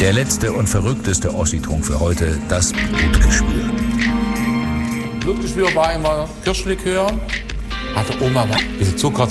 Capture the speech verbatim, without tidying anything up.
Der letzte und verrückteste Ossi-Trunk für heute, das Blutgeschwür. Blutgeschwür war immer Kirschlikör. Hatte Oma ein bisschen Zucker